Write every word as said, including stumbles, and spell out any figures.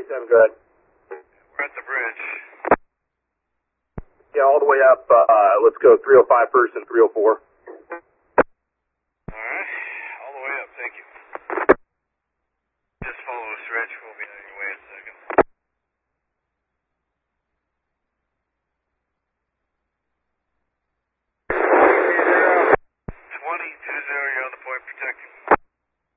seven, go ahead. We're at the bridge. Yeah, all the way up, uh, let's go three oh five first and three oh four.